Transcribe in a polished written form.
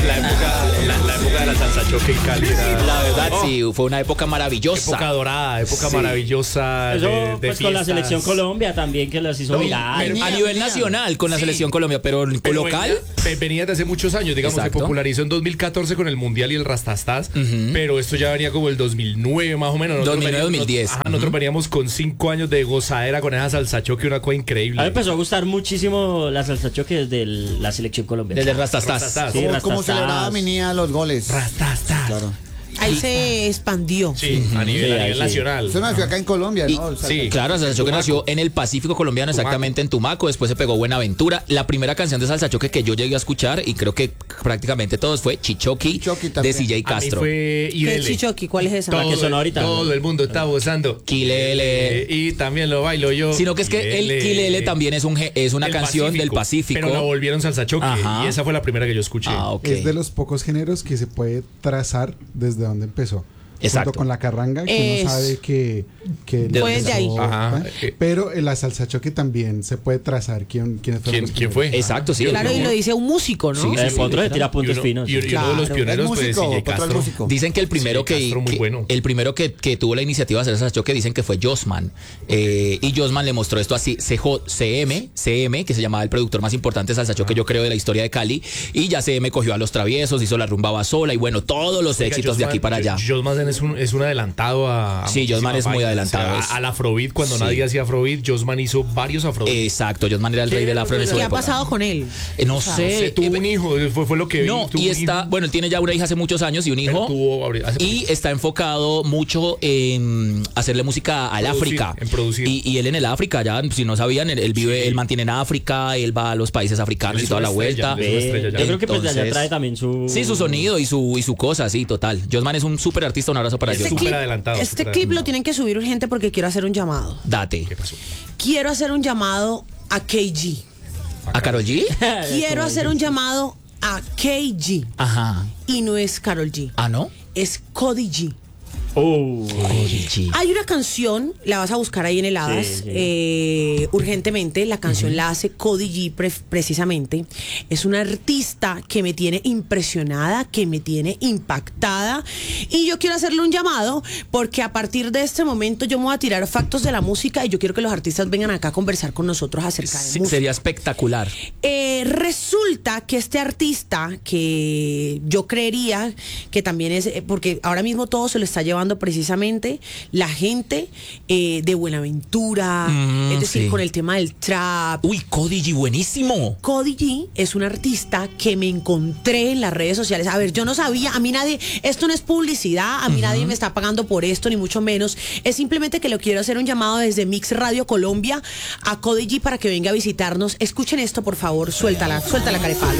La época de la salsa choque y Cali era... La verdad, sí, fue una época maravillosa. Época dorada, época maravillosa. maravillosa Eso, pues con la selección Colombia también, que las hizo viral. A nivel nacional con la selección Colombia, pero local. Venía de hace muchos años, digamos, Exacto. se popularizó en 2014 con el Mundial y el Rastastas, pero esto ya venía como el 2009 más o menos. 2009-2010. Nosotros veníamos con 5 años de gozadera con esa salsa choque, una cosa increíble. A mí me empezó a gustar muchísimo la salsa choque desde la selección colombiana. Desde Rastastas. Rastastas. Sí, Como Rastastas. celebraba mi niña los goles. Rastastas. Claro. Ahí se expandió. Sí, a nivel nacional. Eso nació acá en Colombia, ¿no? Sí. Claro, Salsa Choque nació en el Pacífico colombiano, exactamente en Tumaco. Después se pegó Buenaventura. La primera canción de Salsa Choque que yo llegué a escuchar, y creo que prácticamente todos, fue Chichoqui Chichoqui de también. CJ Castro. Fue ¿Qué Irele. es Chichoqui? ¿Cuál es esa? La que sonó ahorita. Todo el mundo está gozando. Kilele. Y también lo bailo yo. Sino que es que el Kilele también es una del canción del Pacífico. Pero la volvieron salsa choque. Ajá. Y esa fue la primera que yo escuché. Ah, ok. Es de los pocos géneros que se puede trazar desde donde empezó. Exacto. Junto con la carranga, que uno sabe que Pues de ahí. Ajá. Pero en la salsa choque también se puede trazar quiénes fueron los ¿Quién primeros. fue? Exacto, sí. Claro, y lo dice un músico, ¿no? Sí, Otro de tira puntos finos. Y uno de los Claro. pioneros, ¿Es pues, músico o CJ Potro es Castro. músico? Dicen que el primero Sí, Castro, muy bueno. el primero que tuvo la iniciativa de hacer Salsa Choque, dicen que fue Josman. Y Josman le mostró esto así, CM, que se llamaba el productor más importante de Salsa Choque, yo creo, de la historia de Cali. Y ya CM cogió a Los Traviesos, hizo La Rumbaba Sola, y bueno, todos los éxitos de aquí para allá. Josman es un adelantado a Sí, Josman es muy adelantado. Al afrobeat, cuando Sí. nadie hacía afrobeat, Josman hizo varios afrobeat. Exacto, Josman era el rey del afro en esa ¿Qué ha época. pasado con él? No sé. Tuvo un hijo, fue lo que vi. No, tuvo y un está, hijo, bueno, él tiene ya una hija hace muchos años y un pero hijo. tuvo hace Y está enfocado mucho en hacerle música al Producir, África. en producir. Y él en el África, ya, si no sabían, él vive, Sí. él mantiene en África, él va a los países africanos Él y es toda la una estrella, vuelta. él es una estrella ya. Yo creo que pues de allá Entonces, trae también su... Sí, su sonido y su cosa, sí, total. Josman es un súper artista, un abrazo para Es ellos. súper adelantado, Este súper clip lo adelantado. tienen que subir urgente porque quiero hacer un llamado. Date. ¿Qué pasó? Quiero hacer un llamado a KG. ¿A Karol G? Quiero hacer un llamado a KG. Ajá. Y no es Karol G. ¿Ah, no? Es Cody G. G. Hay una canción, la vas a buscar ahí en el Hadas, urgentemente. La canción la hace Cody G precisamente. Es una artista que me tiene impresionada, que me tiene impactada. Y yo quiero hacerle un llamado porque a partir de este momento yo me voy a tirar factos de la música y yo quiero que los artistas vengan acá a conversar con nosotros acerca de Sí, música. sería espectacular. Resulta que este artista, que yo creería que también es, porque ahora mismo todo se lo está llevando precisamente la gente de Buenaventura, es decir, sí. con el tema del trap. Uy, Cody G, buenísimo. Cody G es un artista que me encontré en las redes sociales. A ver, yo no sabía, a mí nadie, esto no es publicidad, a mí nadie me está pagando por esto, ni mucho menos. Es simplemente que le quiero hacer un llamado desde Mix Radio Colombia a Cody G para que venga a visitarnos. Escuchen esto, por favor, suéltala, Carepalo.